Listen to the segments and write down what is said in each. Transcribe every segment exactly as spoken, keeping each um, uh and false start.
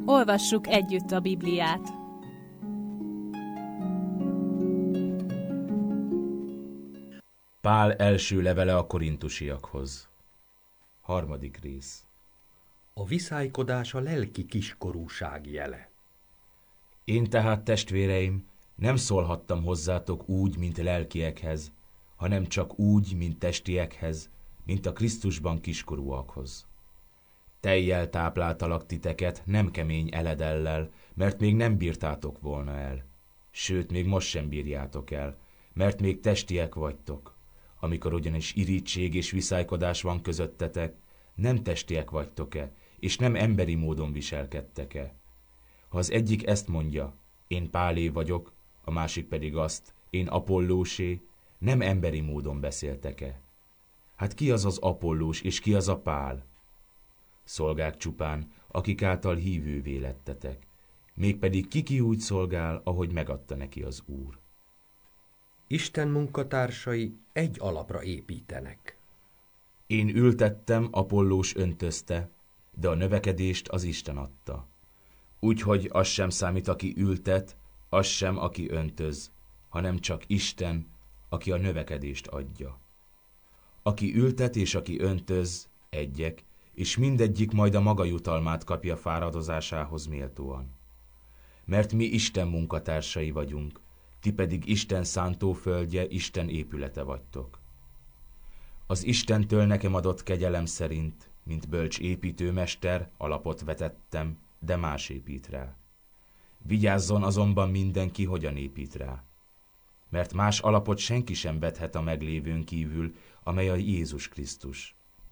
Olvassuk együtt a Bibliát. Pál első levele a korintusiakhoz. Harmadik rész. A viszálykodás a lelki kiskorúság jele. Én tehát, testvéreim, nem szólhattam hozzátok úgy, mint lelkiekhez, hanem csak úgy, mint testiekhez, mint a Krisztusban kiskorúakhoz. Tejjel tápláltalak titeket, nem kemény eledellel, mert még nem bírtátok volna el. Sőt, még most sem bírjátok el, mert még testiek vagytok. Amikor ugyanis irítség és viszálykodás van közöttetek, nem testiek vagytok-e, és nem emberi módon viselkedtek-e. Ha az egyik ezt mondja, én Pálé vagyok, a másik pedig azt, én Apollósé, nem emberi módon beszéltek-e. Hát ki az az Apollós, és ki az a Pál? Szolgák csupán, akik által hívővé lettetek, mégpedig ki-ki úgy szolgál, ahogy megadta neki az Úr. Isten munkatársai egy alapra építenek. Én ültettem, Apollós öntözte, de a növekedést az Isten adta. Úgyhogy az sem számít, aki ültet, az sem, aki öntöz, hanem csak Isten, aki a növekedést adja. Aki ültet és aki öntöz, egyek, és mindegyik majd a maga jutalmát kapja fáradozásához méltóan. Mert mi Isten munkatársai vagyunk, ti pedig Isten szántóföldje, Isten épülete vagytok. Az Istentől nekem adott kegyelem szerint, mint bölcs építőmester, alapot vetettem, de más épít rá. Vigyázzon azonban mindenki, hogyan épít rá. Mert más alapot senki sem vethet a meglévőn kívül, amely a Jézus Krisztus.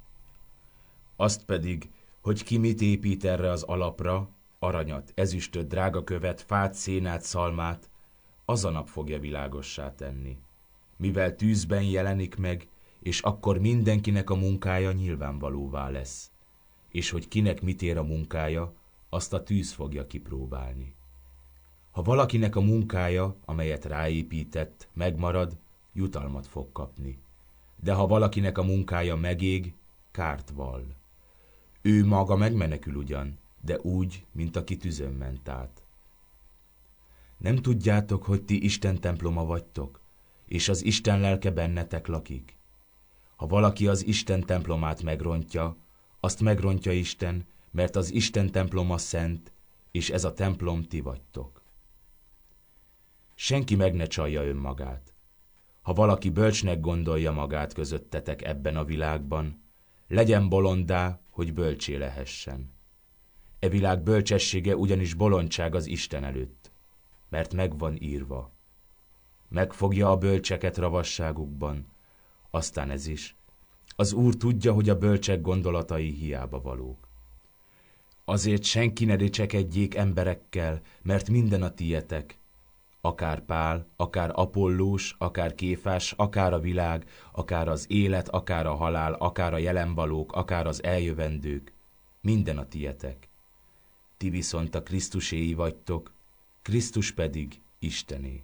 Azt pedig, hogy ki mit épít erre az alapra, aranyat, ezüstöt, drágakövet, fát, szénát, szalmát, az a nap fogja világossá tenni. Mivel tűzben jelenik meg, és akkor mindenkinek a munkája nyilvánvalóvá lesz. És hogy kinek mit ér a munkája, azt a tűz fogja kipróbálni. Ha valakinek a munkája, amelyet ráépített, megmarad, jutalmat fog kapni. De ha valakinek a munkája megég, kárt vall. Ő maga megmenekül ugyan, de úgy, mint aki tüzön ment át. Nem tudjátok, hogy ti Isten temploma vagytok, és az Isten lelke bennetek lakik? Ha valaki az Isten templomát megrontja, azt megrontja Isten, mert az Isten temploma szent, és ez a templom ti vagytok. Senki meg ne csalja önmagát. Ha valaki bölcsnek gondolja magát közöttetek ebben a világban, legyen bolonddá, hogy bölcsé lehessen. E világ bölcsessége ugyanis bolondság az Isten előtt, mert meg van írva. Megfogja a bölcseket ravasságukban, aztán ez is. Az Úr tudja, hogy a bölcsek gondolatai hiába valók. Azért senki ne dicsekedjék emberekkel, mert minden a tietek. Akár Pál, akár Apollós, akár Kéfás, akár a világ, akár az élet, akár a halál, akár a jelenvalók, akár az eljövendők. Minden a tietek. Ti viszont a Krisztuséi vagytok, Krisztus pedig Istené.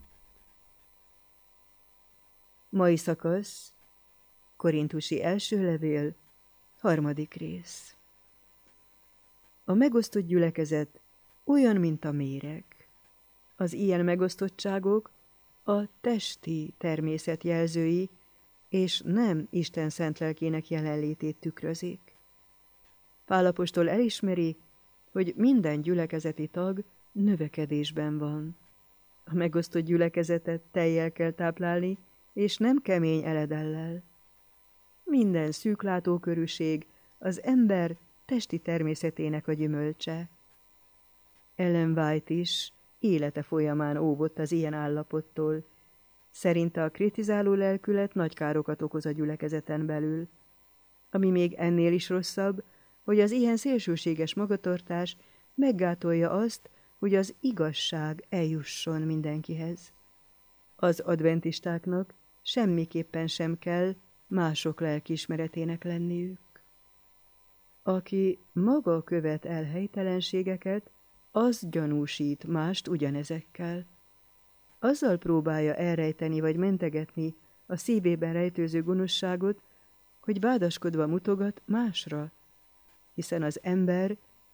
Mai szakasz, Korintusi első levél, harmadik rész. A megosztott gyülekezet olyan, mint a méreg. Az ilyen megosztottságok a testi természet jelzői, és nem Isten szent lelkének jelenlétét tükrözik. Pál apostol elismeri, hogy minden gyülekezeti tag növekedésben van. A megosztott gyülekezetet tejjel kell táplálni, és nem kemény eledellel. Minden szűklátókörűség az ember testi természetének a gyümölcse. Ellen White is élete folyamán óvott az ilyen állapottól. Szerinte a kritizáló lelkület nagy károkat okoz a gyülekezeten belül. Ami még ennél is rosszabb, hogy az ilyen szélsőséges magatartás meggátolja azt, hogy az igazság eljusson mindenkihez. Az adventistáknak semmiképpen sem kell mások lelkiismeretének lenniük. Aki maga követ el helytelenségeket, az gyanúsít mást ugyanezekkel. Azzal próbálja elrejteni vagy mentegetni a szívében rejtőző gonoszságot, hogy vádaskodva mutogat másra, hiszen az ember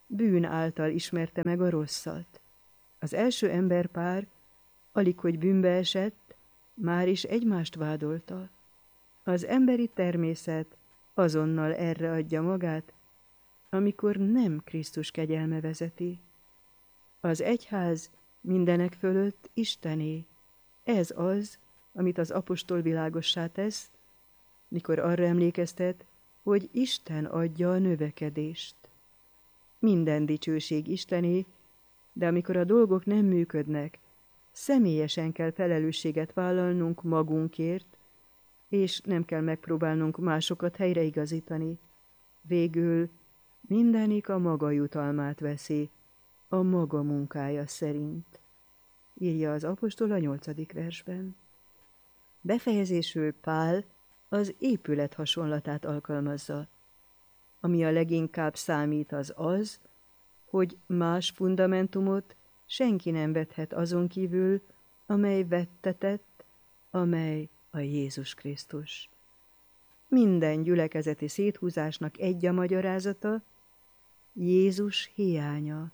bűn által ismerte meg a rosszat. Az első emberpár, alig hogy bűnbe esett, már is egymást vádolta. Az emberi természet azonnal erre adja magát, amikor nem Krisztus kegyelme vezeti. Az egyház mindenek fölött Istené. Ez az, amit az apostol világossá tesz, mikor arra emlékeztet, hogy Isten adja a növekedést. Minden dicsőség Istené, de amikor a dolgok nem működnek, személyesen kell felelősséget vállalnunk magunkért, és nem kell megpróbálnunk másokat helyreigazítani. Végül mindenik a maga jutalmát veszi, a maga munkája szerint, írja az apostol a nyolcadik versben. Befejezésül Pál az épület hasonlatát alkalmazza. Ami a leginkább számít az az, hogy más fundamentumot senki nem vethet azon kívül, amely vettetett, amely a Jézus Krisztus. Minden gyülekezeti széthúzásnak egy a magyarázata, Jézus hiánya.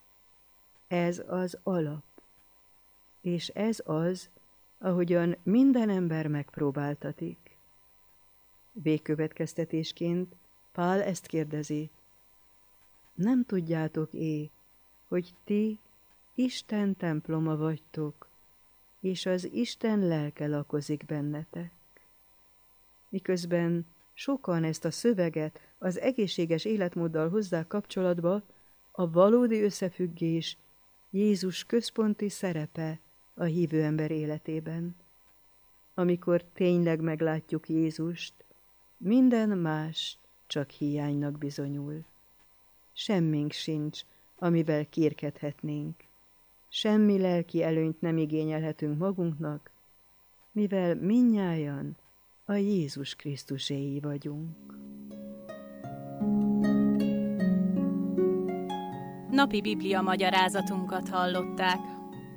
Ez az alap, és ez az, ahogyan minden ember megpróbáltatik. Végkövetkeztetésként Pál ezt kérdezi: nem tudjátok-é, hogy ti Isten temploma vagytok, és az Isten lelke lakozik bennetek? Miközben sokan ezt a szöveget az egészséges életmóddal hozzák kapcsolatba, a valódi összefüggés Jézus központi szerepe a hívő ember életében. Amikor tényleg meglátjuk Jézust, minden más csak hiánynak bizonyul. Semmink sincs, amivel kérkedhetnénk. Semmi lelki előnyt nem igényelhetünk magunknak, mivel mindnyájan a Jézus Krisztuséi vagyunk. Napi Biblia magyarázatunkat hallották.